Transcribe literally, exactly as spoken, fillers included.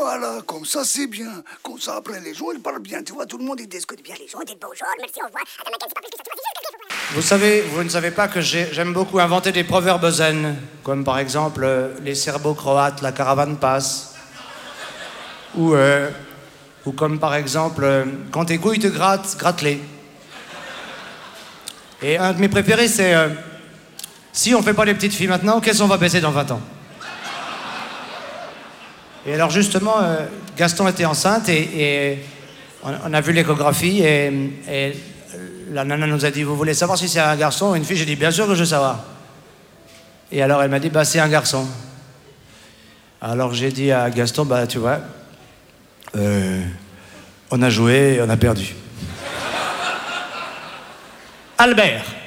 Voilà, comme ça c'est bien. Comme ça après les gens ils parlent bien. Tu vois, tout le monde il discute bien. Les gens disent bonjour, merci, au revoir. Attends, Michael, c'est pas plus que ça, tu vois, c'est juste quelque chose. Vous savez, vous ne savez pas que j'ai- j'aime beaucoup inventer des proverbes zen, comme par exemple euh, les Serbo-Croates, la caravane passe. Ou, euh, ou comme par exemple, euh, quand tes couilles te grattent, gratte-les. Et un de mes préférés, c'est euh, si on fait pas les petites filles maintenant, qu'est-ce qu'on va baiser dans vingt ans? Et alors justement, euh, Gaston était enceinte et, et on, on a vu l'échographie et, et la nana nous a dit, vous voulez savoir si c'est un garçon ou une fille? J'ai dit, bien sûr que je veux savoir. Et alors elle m'a dit, bah c'est un garçon. Alors j'ai dit à Gaston, bah tu vois, euh, on a joué et on a perdu. Albert.